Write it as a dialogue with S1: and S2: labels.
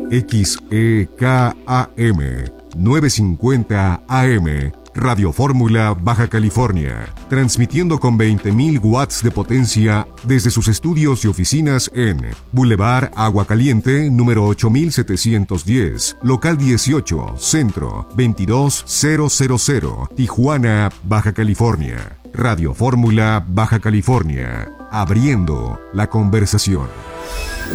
S1: XEKAM 950 AM, Radio Fórmula, Baja California, transmitiendo con 20.000 watts de potencia desde sus estudios y oficinas en Boulevard Agua Caliente, número 8710, local 18, Centro, 22000, Tijuana, Baja California. Radio Fórmula, Baja California, abriendo la conversación.